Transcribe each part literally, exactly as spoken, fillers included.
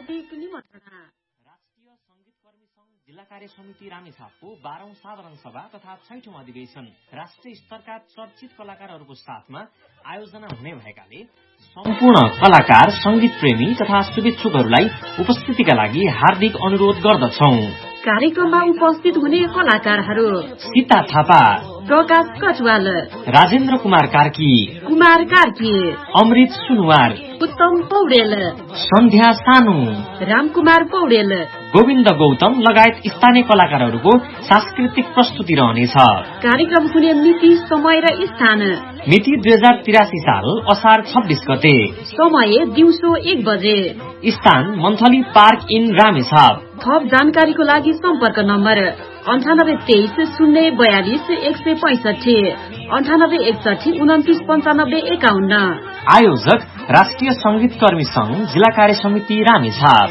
हार्दिक निमन्त्रणा। राष्ट्रिय संगीतकर्मी संघ जिल्ला कार्य समिति रामेछापको बाह्रौं साधारण सभा तथा छैठौं अधिवेशन राष्ट्रिय स्तरका चर्चित कलाकारहरूको साथमा आयोजना हुने भएकाले सम्पूर्ण कलाकार, संगीत प्रेमी तथा शुभेच्छुकहरूलाई उपस्थितिका लागि हार्दिक अनुरोध गर्दछौं। कार्यक्रममा उपस्थित हुने कलाकारहरू: सीता थापा, प्रकाश कटवाल, राजेन्द्र कुमार कार्की, कुमार कार्की, अमृत सुनवार, उत्तम पौडेल, सन्ध्या सानु, रामकुमार पौडेल, गोविन्द गौतम लगायत स्थानीय कलाकारहरूको सांस्कृतिक प्रस्तुति रहनेछ। कार्यक्रम हुने मिति, समय र स्थान: मिति दुई हजार तिरासी साल असार छब्बीस गते, समय दिउँसो एक बजे, स्थान मन्थली पार्क इन रामेछाप। थप जानकारीको लागि सम्पर्क नम्बर अन्ठानब्बे तेइस शून्य बयालिस एक सय पैंसठी, अन्ठानब्बे एकसठी उन्तिस पन्चानब्बे एकाउन्न। आयोजक राष्ट्रिय संगीतकर्मी संघ जिल्ला कार्य समिति रामेछाप।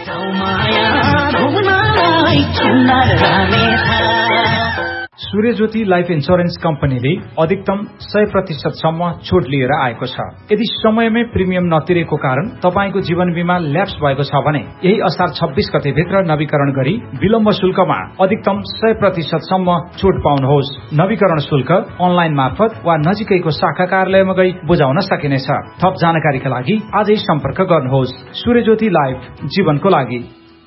सूर्यज्योति लाइफ इन्स्योरेन्स कम्पनीले अधिकतम सय प्रतिशत सम्म छुट लिएर आएको छ। यदि समयमै प्रिमियम नतिरेको कारण तपाईको जीवन बीमा ल्याप्स भएको छ भने यही असार छब्बीस गते भित्र नवीकरण गरी विलम्ब शुल्कमा अधिकतम सय प्रतिशत सम्म छुट पाउनुहोस्। नवीकरण शुल्क अनलाइन मार्फत वा नजिकैको शाखा कार्यालयमा गई बुझाउन सकिनेछ। थप जानकारीका लागि आजै सम्पर्क गर्नुहोस्। सूर्यज्योति लाइफ, जीवनको लागि।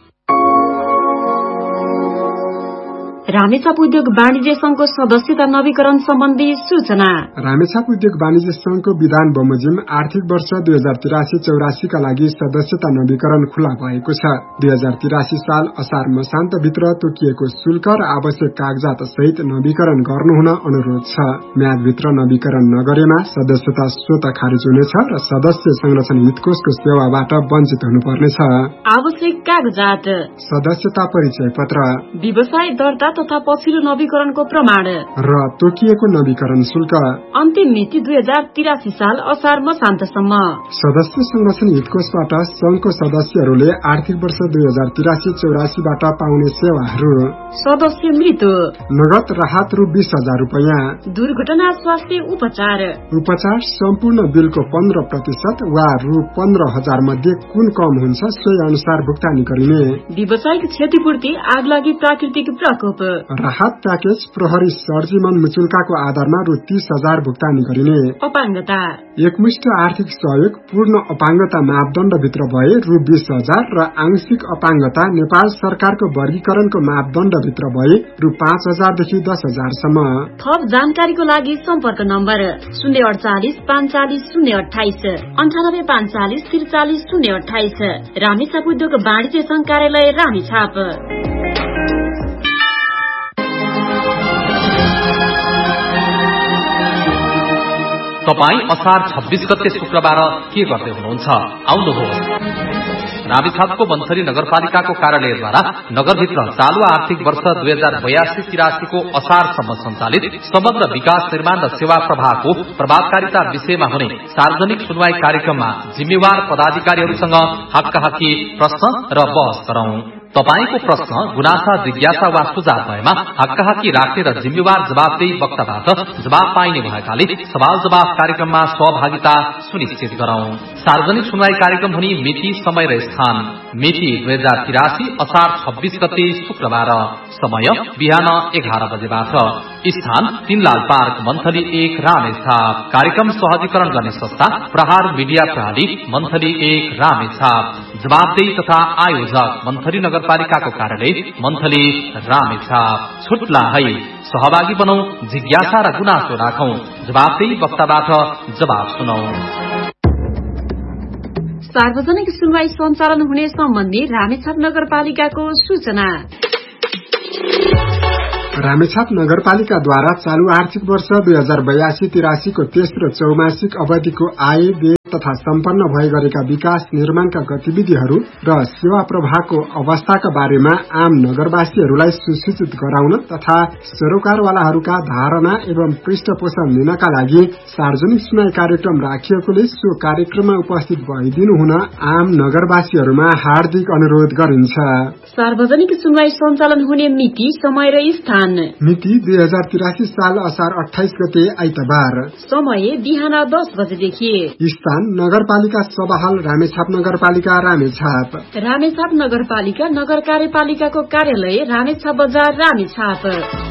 रामेछाप उद्योग वाणिज्य संघको सदस्यता नवीकरण सम्बन्धी सूचना। रामेछाप उद्योग वाणिज्य संघको विधान बमोजिम आर्थिक वर्ष दुई हजार तिरासी चौरासी का लागि सदस्यता नवीकरण खुला भएको छ। दुई हजार तिरासी साल असार मसान्तभित्र तोकिएको शुल्क र आवश्यक कागजात सहित नवीकरण गर्नुहुन अनुरोध छ। म्यादभित्र नवीकरण नगरेमा सदस्यता स्वत खारिज हुनेछ र सदस्य संरक्षण हितकोषको सेवाबाट वञ्चित हुनुपर्नेछ। आवश्यक कागजात: सदस्यता परिचय पत्र, व्यवसाय दर्ता तथा पछिल्लो नवीकरणको प्रमाण र तोकिएको नवीकरण शुल्क। अन्तिम मिति दुई हजार तिरासी साल असार मसान्तसम्म। सदस्य संरक्षण हितकोषबाट संघको सदस्यहरूले आर्थिक वर्ष दुई हजार तिरासी चौरासीबाट पाउने सेवाहरू: सदस्य मृत्यु, नगद राहत रु बीस हजार रूपियाँ, दुर्घटना स्वास्थ्य उपचार, उपचार सम्पूर्ण बिलको पन्ध्र प्रतिशत वा रु पन्ध्र हजार मध्ये कुन कम हुन्छ सोही अनुसार भुक्तानी गरिने। व्यावसायिक क्षतिपूर्ति, आगलागी, प्राकृतिक प्रकोप, राहत प्याकेज, प्रहरी सर्जिमन मुचुल्काको आधारमा रु तीस हजार भुक्तानी गरिने। अपाङ्गता, एकमुष्ट आर्थिक सहयोग पूर्ण अपाङ्गता मापदण्डभित्र भए रु बीस हजार र आंशिक अपाङ्गता नेपाल सरकारको वर्गीकरणको मापदण्डभित्र भए रु पाँच हजारदेखि दस हजारसम्म। थप जानकारीको लागि सम्पर्क नम्बर शून्य अडचालिस पाँचचालिस शून्य अठाइस, अन्ठानब्बे पाँचचालिस त्रिचालिस शून्य अठाइस। रामेछाप उद्योग वाणिज्य संघ कार्यालय रामेछाप। तपाई असार छब्बीस गते शुक्रबार के गर्दै हुनुहुन्छ? आउनुहोस्। रामेछापको मन्थली नगरपालिकाको कार्यालयद्वारा नगरभित्र चालू आर्थिक वर्ष दुई हजार बयासी तिरासीको असारसम्म सञ्चालित समग्र विकास, निर्माण र सेवा प्रवाहको प्रभावकारिता विषयमा हुने सार्वजनिक सुनवाई कार्यक्रममा जिम्मेवार पदाधिकारीहरूसँग हक्काहक्की प्रश्न र बहस गरौं। तपाईको प्रश्न, गुनासा, जिज्ञासा वा सुझाव भएमा हक्काहक्की राख्ने र जिम्मेवार जवाफदेही वक्ताबाट जवाब पाइने भएकाले सवाल जवाफ कार्यक्रममा सहभागिता सुनिश्चित गरौं। सार्वजनिक सुनवाई कार्यक्रम हुने मिति, समय र स्थान: मिति दुई हजार तिरासी असार छब्बीस गते शुक्रबार, समय बिहान एघार बजेबाट, स्थान तीनलाल पार्क, मन्थली एक, रामेछाप। कार्यक्रम सहजीकरण गर्ने संस्था प्रहार मिडिया प्रणाली, मन्थली एक, रामेछाप। जवाबदेही तथा आयोजक मन्थली नगरपालिकाको कार्यालय, मन्थली रामेछाप। छुट्ला है, सहभागी बनौं, जिज्ञासा र गुनासो राखौं, जवाबदेही वक्ताबाट जवाब सुनौ। सार्वजनिक सुनवाई सञ्चालन हुने सम्बन्धी रामेछाप नगरपालिकाको सूचना। रामेछाप नगरपालिकाद्वारा चालू आर्थिक वर्ष दुई हजार बयासी तिरासीको तेस्रो चौमासिक अवधिको आय, व्यय तथा सम्पन्न भए गरेका विकास, निर्माणका गतिविधिहरू र सेवा प्रवाहको अवस्थाका बारेमा आम नगरवासीहरूलाई सुसूचित गराउन तथा सरोकारवालाहरूका धारणा एवं पृष्ठपोषण लिनका लागि सार्वजनिक सुनवाई कार्यक्रम राखिएकोले सो कार्यक्रममा उपस्थित भइदिनु हुन आम नगरवासीहरूमा हार्दिक अनुरोध गरिन्छ। सार्वजनिक सुनवाई सञ्चालन हुने मिति, समय र स्थान: मिति दुई हजार तिरासी साल असार अठाइस गते आइतबार, समय बिहान दस बजेदेखि, स्थान स्थान नगरपालिका सभाहाल रामेछाप नगरपालिका रामेछाप। रामेछाप नगरपालिका नगर कार्यपालिकाको कार्यालय रामेछाप बजार रामेछाप।